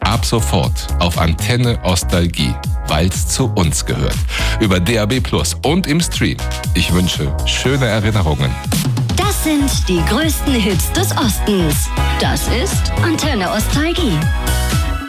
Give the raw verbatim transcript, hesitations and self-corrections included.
Ab sofort auf Antenne Ostalgie, weil's zu uns gehört. Über D A B Plus und im Stream. Ich wünsche schöne Erinnerungen. Das sind die größten Hits des Ostens. Das ist Antenne Ostalgie.